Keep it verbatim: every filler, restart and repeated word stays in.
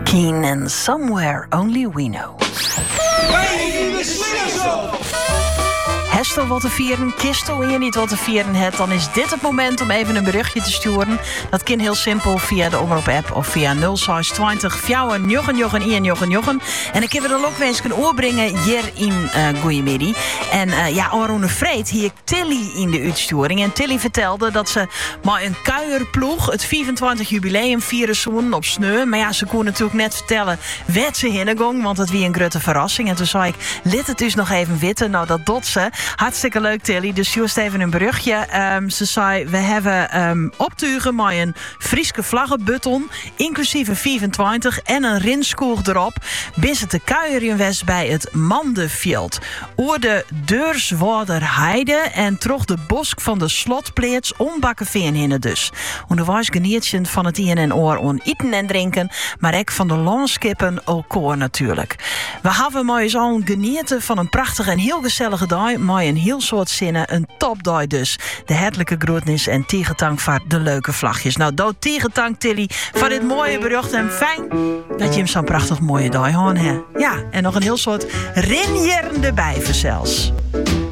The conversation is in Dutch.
Keen and Somewhere Only We Know. Hestel wat te vieren, kistel en je niet wat te vieren hebt, dan is dit het moment om even een berichtje te sturen. Dat kan heel simpel via de Omroep-app of via nul zes twintig fjouwen njochen njochen ien njochen njochen. En ik heb er dan ook eens kunnen oorbrengen hier in uh, Goeiemiddag. En uh, ja, Arone Vreed hier Tilly in de uitsturing. En Tilly vertelde dat ze maar een kuierploeg het vierentwintig jubileum vieren zoen op sneu. Maar ja, ze kon natuurlijk net vertellen werd ze hinnegong, want het wie een grote verrassing. En toen zei ik, lid het dus nog even witten. Nou, dat dot ze. Hartstikke leuk, Tilly. Dus juist even een berichtje. Um, ze zei, we hebben um, optuigen met een Frieske vlaggenbutton, inclusief een vierentwintig en een rinskoeg erop. Bis het de kuier west bij het Mandeveld. Oer de Deurswaarder Heide en troch de bosk van de slotpleets onbakken veen hinnen dus. Onderwijs geniertje van het ien en oor on eten en drinken, maar ook van de landskippen alcoor natuurlijk. We hebben maar eens al een genieten van een prachtige en heel gezellige dag, maar een heel soort zinnen, een topdag dus. De hartelijke groetnis en tegentank voor de leuke vlagjes. Nou, dood tegentank Tilly voor dit mooie bericht en fijn dat je hem zo'n prachtig mooie dag had, hè. Ja, en nog een heel soort rinjerende bijver zelfs.